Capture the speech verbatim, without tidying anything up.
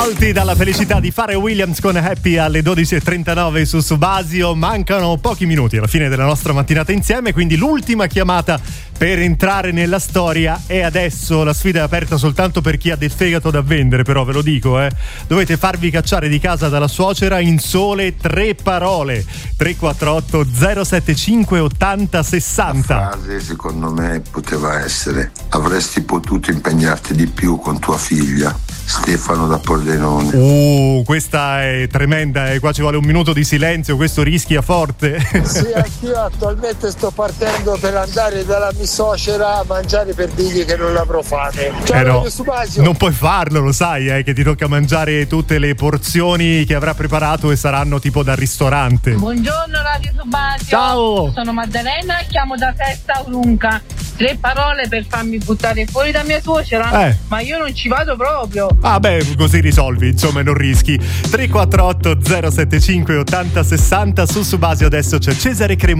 Dalla felicità di fare Williams con Happy alle dodici e trentanove su Subasio. Mancano pochi minuti alla fine della nostra mattinata insieme, quindi l'ultima chiamata per entrare nella storia. E adesso la sfida è aperta soltanto per chi ha del fegato da vendere, però ve lo dico, eh dovete farvi cacciare di casa dalla suocera in sole tre parole. Tre quattro otto zero sette cinque ottanta sessanta. La frase secondo me poteva essere: avresti potuto impegnarti di più con tua figlia. Stefano da Pordenone. Uh, questa è tremenda, e qua ci vuole un minuto di silenzio, questo rischia forte. Sì, anch'io attualmente sto partendo per andare dalla mia suocera a mangiare per digli che non l'avrò fate. Ciao, eh no, Subasio. non puoi farlo, lo sai, eh, che ti tocca mangiare tutte le porzioni che avrà preparato e saranno tipo da ristorante. Buongiorno Radio Subasio. Ciao. Sono Maddalena e chiamo da Sesta Urunca. Tre parole per farmi buttare fuori da mia suocera? Eh. Ma io non ci vado proprio. Ah beh, così risolvi, insomma, non rischi. Tre quattro otto zero sette cinque ottanta sessanta. Su Subasio adesso c'è Cesare Cremona.